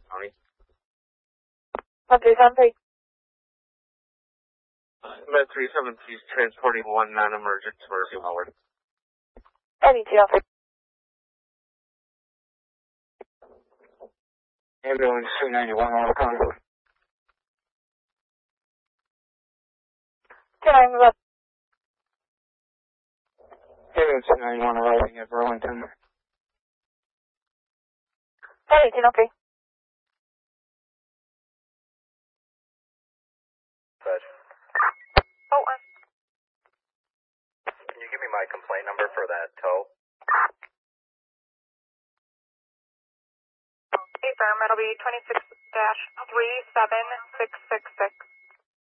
County. 1373. Med 37, please transporting one non-emergent to Mercy Howard. Any 203. Ambulance 291, Orange County. 291. Ambulance 291 arriving at Burlington. Any 203. Oh, can you give me my complaint number for that tow? Hey, firm, it'll be 26-37666.